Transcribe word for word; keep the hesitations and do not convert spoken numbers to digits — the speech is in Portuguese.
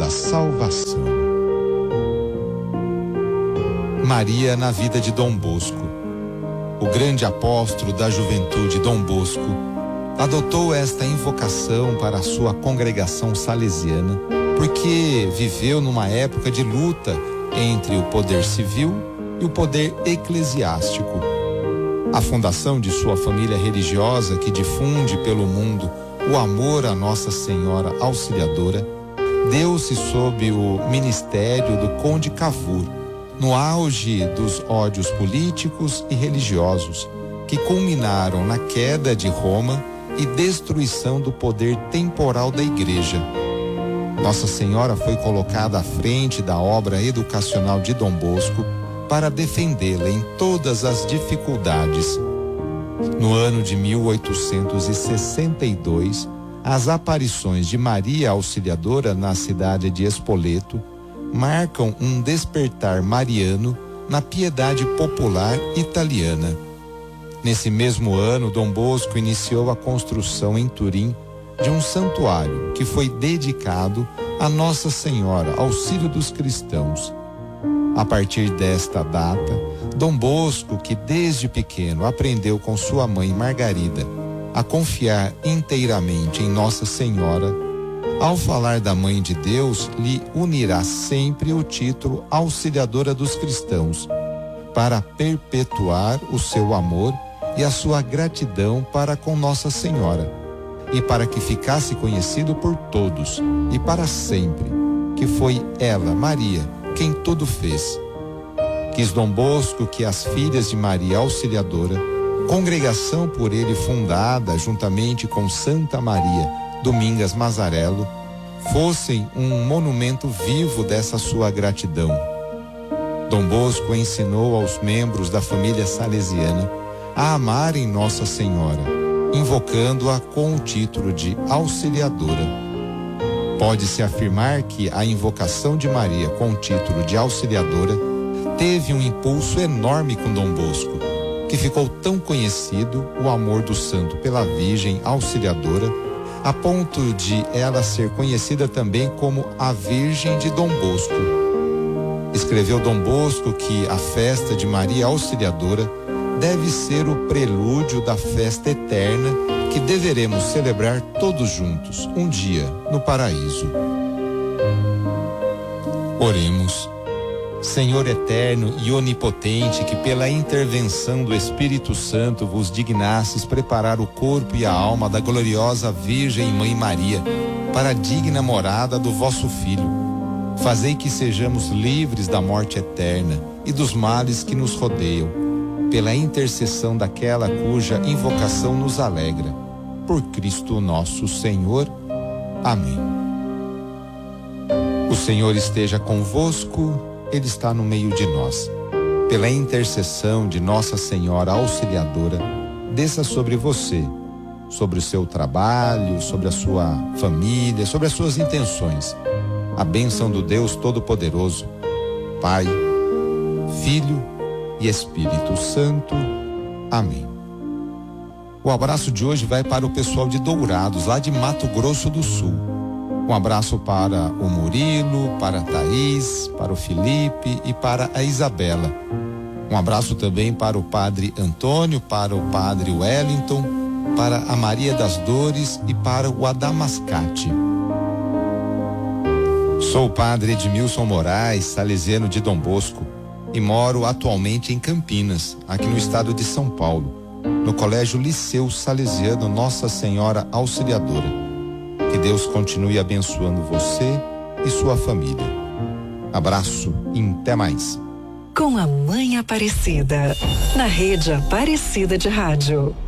da salvação. Maria na vida de Dom Bosco. O grande apóstolo da juventude, Dom Bosco, adotou esta invocação para a sua congregação salesiana, porque viveu numa época de luta entre o poder civil e o poder eclesiástico. A fundação de sua família religiosa, que difunde pelo mundo o amor à Nossa Senhora Auxiliadora, deu-se sob o ministério do Conde Cavour, no auge dos ódios políticos e religiosos, que culminaram na queda de Roma e destruição do poder temporal da Igreja. Nossa Senhora foi colocada à frente da obra educacional de Dom Bosco para defendê-la em todas as dificuldades. No ano de mil oitocentos e sessenta e dois, as aparições de Maria Auxiliadora na cidade de Spoleto marcam um despertar mariano na piedade popular italiana. Nesse mesmo ano, Dom Bosco iniciou a construção em Turim de um santuário que foi dedicado a Nossa Senhora, auxílio dos cristãos. A partir desta data, Dom Bosco, que desde pequeno aprendeu com sua mãe Margarida a confiar inteiramente em Nossa Senhora, ao falar da Mãe de Deus, lhe unirá sempre o título Auxiliadora dos Cristãos, para perpetuar o seu amor e a sua gratidão para com Nossa Senhora, e para que ficasse conhecido por todos e para sempre, que foi ela, Maria, quem tudo fez. Quis Dom Bosco que as filhas de Maria Auxiliadora, congregação por ele fundada juntamente com Santa Maria Domingas Mazzarello, fossem um monumento vivo dessa sua gratidão. Dom Bosco ensinou aos membros da família salesiana a amarem Nossa Senhora, invocando-a com o título de Auxiliadora. Pode-se afirmar que a invocação de Maria com o título de Auxiliadora teve um impulso enorme com Dom Bosco, que ficou tão conhecido o amor do santo pela Virgem Auxiliadora, a ponto de ela ser conhecida também como a Virgem de Dom Bosco. Escreveu Dom Bosco que a festa de Maria Auxiliadora deve ser o prelúdio da festa eterna que deveremos celebrar todos juntos, um dia, no paraíso. Oremos. Senhor eterno e onipotente, que pela intervenção do Espírito Santo vos dignastes preparar o corpo e a alma da gloriosa Virgem Mãe Maria para a digna morada do vosso Filho, fazei que sejamos livres da morte eterna e dos males que nos rodeiam, pela intercessão daquela cuja invocação nos alegra. Por Cristo nosso Senhor. Amém. O Senhor esteja convosco, Ele está no meio de nós. Pela intercessão de Nossa Senhora Auxiliadora, desça sobre você, sobre o seu trabalho, sobre a sua família, sobre as suas intenções, a bênção do Deus Todo-Poderoso, Pai, Filho e Espírito Santo. Amém. O abraço de hoje vai para o pessoal de Dourados, lá de Mato Grosso do Sul. Um abraço para o Murilo, para a Thaís, para o Felipe e para a Isabela. Um abraço também para o padre Antônio, para o padre Wellington, para a Maria das Dores e para o Adamascate. Sou o padre Edmilson Moraes, salesiano de Dom Bosco, e moro atualmente em Campinas, aqui no estado de São Paulo, no Colégio Liceu Salesiano Nossa Senhora Auxiliadora. Que Deus continue abençoando você e sua família. Abraço e até mais. Com a Mãe Aparecida, na Rede Aparecida de Rádio.